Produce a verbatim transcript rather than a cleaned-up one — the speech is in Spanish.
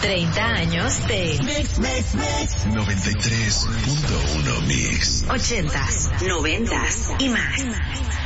treinta años de Mix, Mix, Mix. noventa y tres punto uno Mix. ochentas, noventas y más.